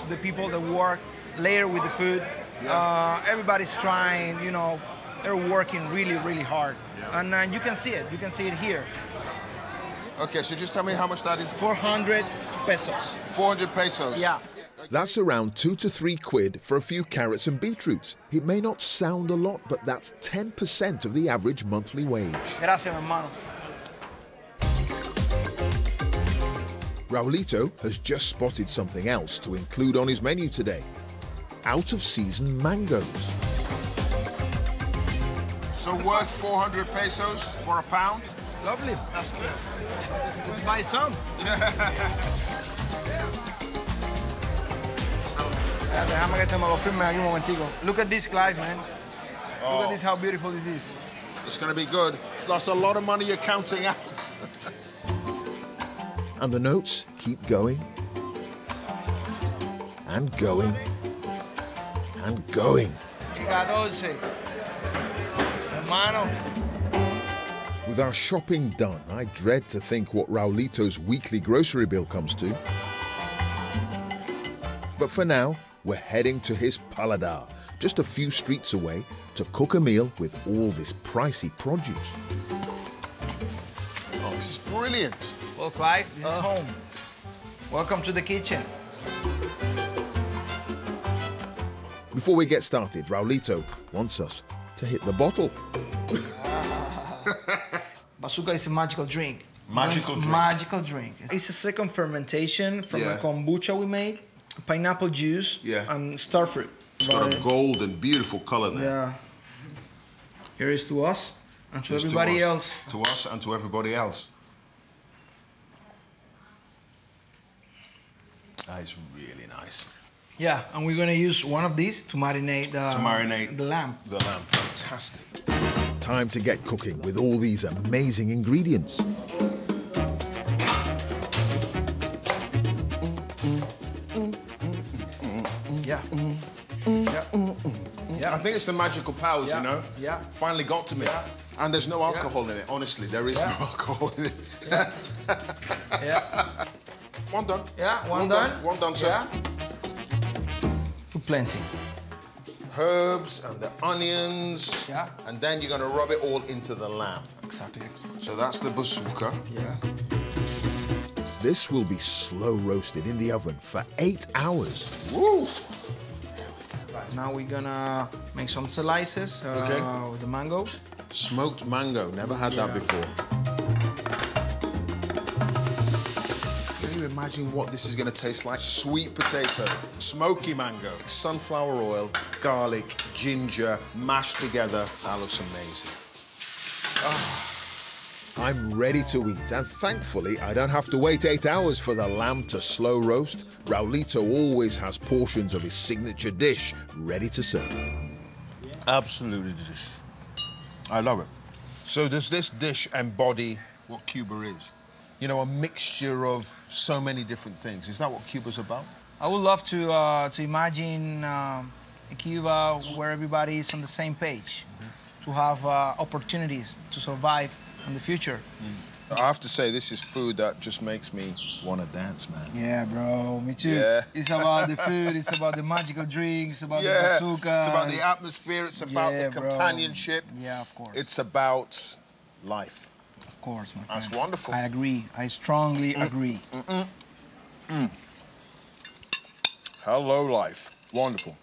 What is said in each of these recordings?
the people that work later with the food. Everybody's trying, you know, they're working really, really hard. And you can see it. You can see it here. Okay, so just tell me how much that is. 400 pesos. 400 pesos? Yeah. That's around 2 to 3 quid for a few carrots and beetroots. It may not sound a lot, but that's 10% of the average monthly wage. Gracias, hermano. Raulito has just spotted something else to include on his menu today. Out-of-season mangoes. So worth 400 pesos for a pound? Lovely. That's good. Let's buy some. Look at this, Clive, man. Look at this, how beautiful this is. It's going to be good. That's a lot of money you're counting out. And the notes keep going and going and going. Hermano. With our shopping done, I dread to think what Raulito's weekly grocery bill comes to. But for now, we're heading to his paladar, just a few streets away, to cook a meal with all this pricey produce. Oh, this is brilliant. Well, Clive, this is home. Welcome to the kitchen. Before we get started, Raulito wants us to hit the bottle. Bazooka is a magical drink. Magical drink? Magical drink. It's a second fermentation from a kombucha we made, pineapple juice, and starfruit. It's got a golden, beautiful color there. Yeah. Here is to us and to everybody else. To us and to everybody else. That is really nice. Yeah, and we're gonna use one of these to marinate the lamb. The lamb, fantastic. Time to get cooking with all these amazing ingredients. Yeah. I think it's the magical powers, you know? Yeah. Finally got to me. Yeah. And there's no alcohol in it, honestly. There is no alcohol in it. Yeah. One done. Yeah, one done. One done, sir. Yeah. Plenty. Herbs and the onions. Yeah. And then you're gonna rub it all into the lamb. Exactly. So that's the bazooka. Yeah. This will be slow roasted in the oven for 8 hours. Woo! Right, now we're gonna make some slices with the mangoes. Smoked mango, never had that before. Can you imagine what this is gonna taste like? Sweet potato, smoky mango, sunflower oil, garlic, ginger, mashed together. That looks amazing. I'm ready to eat, and thankfully I don't have to wait 8 hours for the lamb to slow roast. Raulito always has portions of his signature dish ready to serve. Absolutely delicious. I love it. So does this dish embody what Cuba is? You know, a mixture of so many different things. Is that what Cuba's about? I would love to imagine a Cuba where everybody is on the same page, to have opportunities to survive in the future. I have to say, this is food that just makes me want to dance, man. Yeah, bro, me too. Yeah. It's about the food, it's about the magical drinks, it's about the bazooka. It's about the atmosphere, it's about the companionship. Yeah, of course. It's about life. Of course, my friend. That's wonderful. I agree. I strongly agree. Hello, life. Wonderful.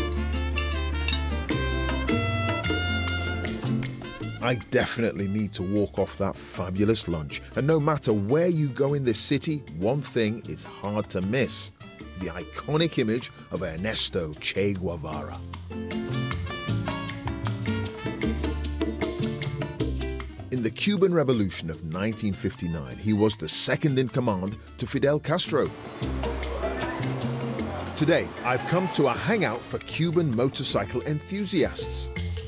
I definitely need to walk off that fabulous lunch. And no matter where you go in this city, one thing is hard to miss: the iconic image of Ernesto Che Guevara. In the Cuban Revolution of 1959, he was the second in command to Fidel Castro. Today, I've come to a hangout for Cuban motorcycle enthusiasts.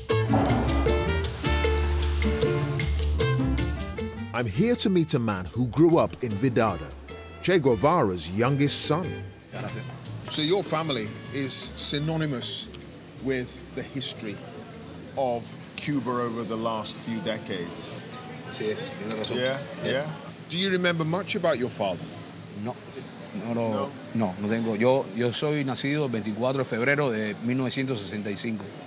I'm here to meet a man who grew up in Vidada, Che Guevara's youngest son. So your family is synonymous with the history of Cuba over the last few decades. Sí, tiene razón. Yeah. Do you remember much about your father? No, no tengo. Yo soy nacido el 24 de febrero de 1965.